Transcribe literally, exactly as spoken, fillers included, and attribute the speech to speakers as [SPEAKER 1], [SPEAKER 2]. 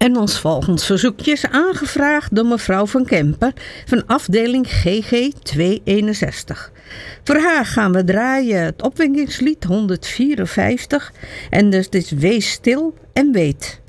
[SPEAKER 1] En ons volgend verzoekje is aangevraagd door mevrouw Van Kempen van afdeling G G tweehonderdeenenzestig. Voor haar gaan we draaien het opwekkingslied honderdvierenvijftig en dus dit is Wees stil en weet.